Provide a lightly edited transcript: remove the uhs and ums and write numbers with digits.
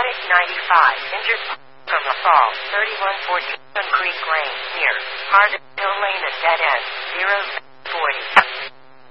Medic 95, injured from a fall, 3114 Creek Lane, near Hardin Hill Lane at dead end, 0.